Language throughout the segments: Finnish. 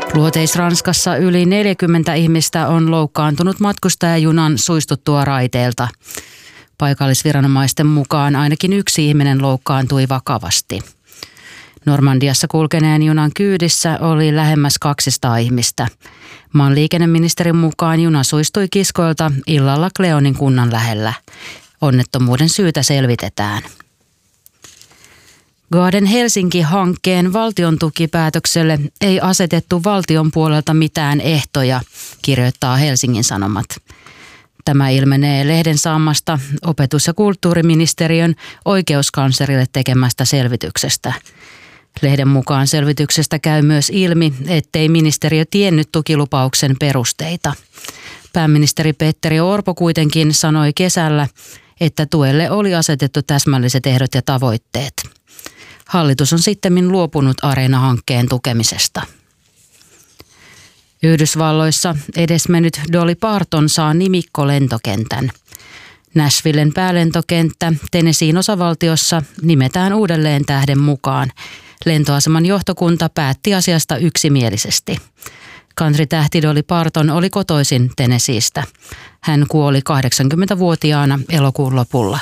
Luoteis-Ranskassa yli 40 ihmistä on loukkaantunut matkustajajunan suistuttua raiteelta. Paikallisviranomaisten mukaan ainakin yksi ihminen loukkaantui vakavasti. Normandiassa kulkeneen junan kyydissä oli lähemmäs 200 ihmistä. Maan liikenneministerin mukaan juna suistui kiskoilta illalla Cleonin kunnan lähellä. Onnettomuuden syytä selvitetään. Garden Helsinki-hankkeen valtion tukipäätökselle ei asetettu valtion puolelta mitään ehtoja, kirjoittaa Helsingin Sanomat. Tämä ilmenee lehden saamasta opetus- ja kulttuuriministeriön oikeuskanslerille tekemästä selvityksestä. Lehden mukaan selvityksestä käy myös ilmi, ettei ministeriö tiennyt tukilupauksen perusteita. Pääministeri Petteri Orpo kuitenkin sanoi kesällä, että tuelle oli asetettu täsmälliset ehdot ja tavoitteet. Hallitus on sittemmin luopunut Areena-hankkeen tukemisesta. Yhdysvalloissa edesmennyt Dolly Parton saa nimikkolentokentän. Nashvillen päälentokenttä Tennesseein osavaltiossa nimetään uudelleen tähden mukaan. Lentoaseman johtokunta päätti asiasta yksimielisesti. Country-tähti Dolly Parton oli kotoisin Tennesseeistä. Hän kuoli 80-vuotiaana elokuun lopulla.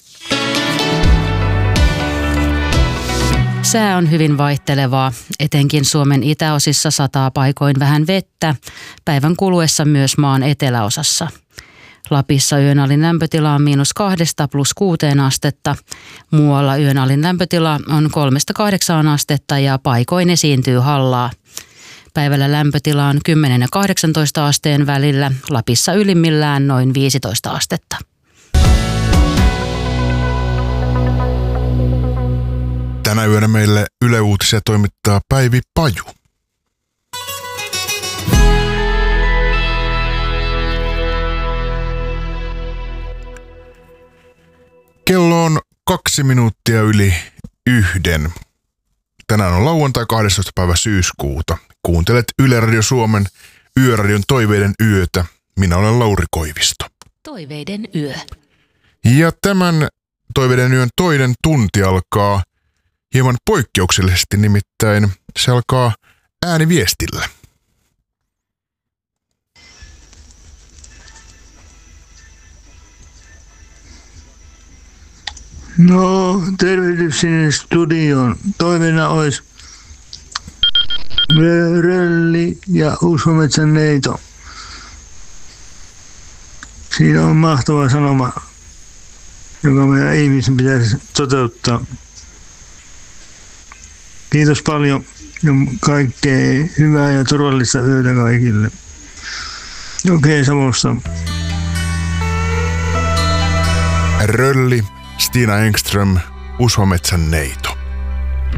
Sää on hyvin vaihtelevaa, etenkin Suomen itäosissa sataa paikoin vähän vettä, päivän kuluessa myös maan eteläosassa. Lapissa yön alin lämpötila on -2 + 6 astetta. Muualla yön alin lämpötila on 3-8 astetta ja paikoin esiintyy hallaa. Päivällä lämpötila on 10 ja 18 asteen välillä, Lapissa ylimmillään noin 15 astetta. Tänä yönä meille Yle Uutisia toimittaa Päivi Paju. Kello on 2 minuuttia yli 1. Tänään on lauantai 12. päivä syyskuuta. Kuuntelet Yle Radio Suomen Yöradion Toiveiden yötä. Minä olen Lauri Koivisto. Toiveiden yö. Ja tämän Toiveiden yön toinen tunti alkaa hieman poikkeuksellisesti, nimittäin se alkaa ääniviestillä. No, tervehdys sinne studioon. Toiveena olisi Rölli ja Usvametsän neito. Siinä on mahtava sanoma, joka meidän ihmisen pitäisi toteuttaa. Kiitos paljon ja kaikkea hyvää ja turvallista yötä kaikille. Okei, Savosta. Rölli, Stina Engström, Usvametsän neito.